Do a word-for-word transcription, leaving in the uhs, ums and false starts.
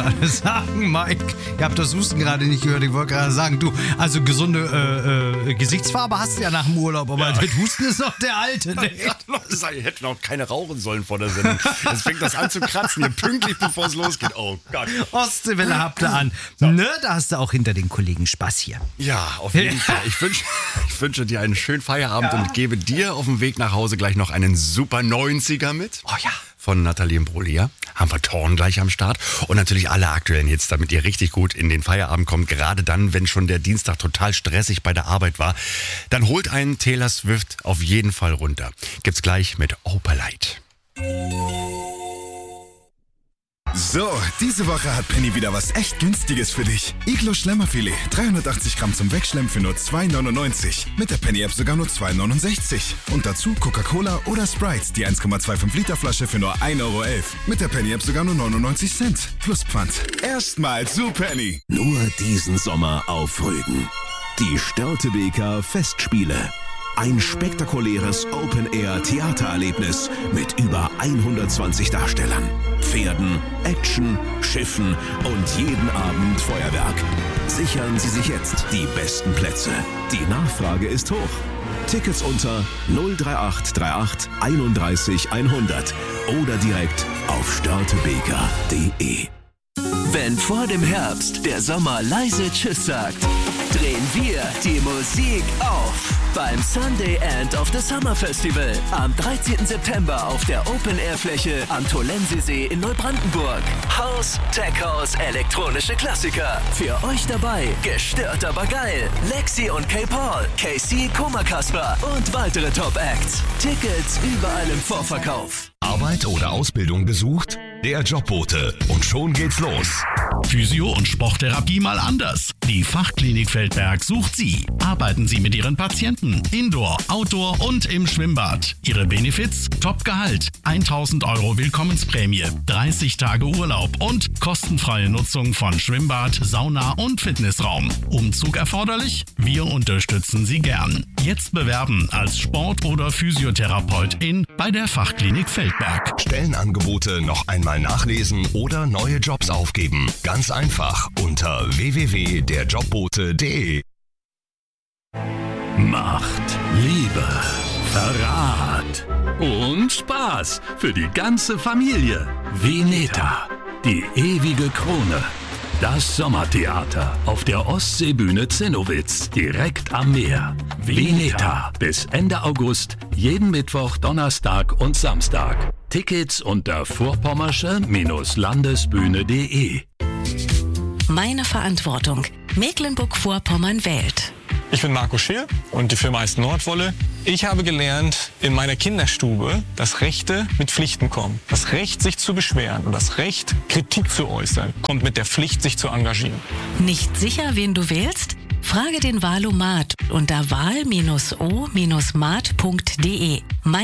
gerade sagen, Mike, ihr habt das Husten gerade nicht gehört. Ich wollte gerade sagen, du, also gesunde äh, äh, Gesichtsfarbe hast du ja nach dem Urlaub, aber ja. Der Husten ist noch der alte. Ne? Ihr hättet noch keine rauchen sollen vor der Sendung. Jetzt fängt das an zu kratzen, hier pünktlich bevor es losgeht. Oh Gott. Ostseewelle habt ihr an. So. Ne, da hast du auch hinter den Kollegen Spaß hier. Ja, auf jeden Fall. Ich wünsche, ich wünsche dir einen schönen Feierabend ja. und gebe dir auf dem Weg nach Hause gleich noch einen super neunziger mit. Oh ja. Von Nathalie Imbruglia. Haben wir Thorn gleich am Start. Und natürlich alle aktuellen Hits, damit ihr richtig gut in den Feierabend kommt. Gerade dann, wenn schon der Dienstag total stressig bei der Arbeit war. Dann holt einen Taylor Swift auf jeden Fall runter. Gibt's gleich mit Opalite. So, diese Woche hat Penny wieder was echt Günstiges für dich. Iglo Schlemmerfilet, dreihundertachtzig Gramm zum Wegschlemmen für nur zwei neunundneunzig. Mit der Penny-App sogar nur zwei neunundsechzig. Und dazu Coca-Cola oder Sprite, die eins Komma fünfundzwanzig Liter Flasche für nur ein Euro elf. Mit der Penny-App sogar nur neunundneunzig Cent. Plus Pfand. Erstmal zu Penny. Nur diesen Sommer auf Rügen. Die Störtebeker Festspiele. Ein spektakuläres Open-Air-Theatererlebnis mit über hundertzwanzig Darstellern, Pferden, Action, Schiffen und jeden Abend Feuerwerk. Sichern Sie sich jetzt die besten Plätze. Die Nachfrage ist hoch. Tickets unter null drei acht drei acht einunddreißig hundert oder direkt auf störtebeker punkt de. Wenn vor dem Herbst der Sommer leise Tschüss sagt, drehen wir die Musik auf. Beim Sunday End of the Summer Festival am dreizehnten September auf der Open-Air-Fläche am Tolensisee in Neubrandenburg. House, Tech House, elektronische Klassiker. Für euch dabei gestört aber geil. Lexi und K-Paul, K C, Koma Kasper und weitere Top-Acts. Tickets überall im Vorverkauf. Arbeit oder Ausbildung gesucht? Der Jobbote. Und schon geht's los. Physio- und Sporttherapie mal anders. Die Fachklinik Feldberg sucht Sie. Arbeiten Sie mit Ihren Patienten. Indoor, Outdoor und im Schwimmbad. Ihre Benefits? Top-Gehalt. tausend Euro Willkommensprämie. dreißig Tage Urlaub und kostenfreie Nutzung von Schwimmbad, Sauna und Fitnessraum. Umzug erforderlich? Wir unterstützen Sie gern. Jetzt bewerben als Sport- oder Physiotherapeutin bei der Fachklinik Feldberg. Stellenangebote noch einmal nachlesen oder neue Jobs aufgeben. Ganz einfach unter w w w punkt der jobbote punkt de. Macht, Liebe, Verrat und Spaß für die ganze Familie. Veneta, die ewige Krone. Das Sommertheater auf der Ostseebühne Zinnowitz, direkt am Meer. Veneta, bis Ende August, jeden Mittwoch, Donnerstag und Samstag. Tickets unter vorpommersche-landesbühne punkt de. Meine Verantwortung. Mecklenburg-Vorpommern wählt. Ich bin Marco Schier und die Firma heißt Nordwolle. Ich habe gelernt in meiner Kinderstube, dass Rechte mit Pflichten kommen. Das Recht, sich zu beschweren und das Recht, Kritik zu äußern, kommt mit der Pflicht, sich zu engagieren. Nicht sicher, wen du wählst? Frage den Wahlomat unter wahl-o-mat punkt de.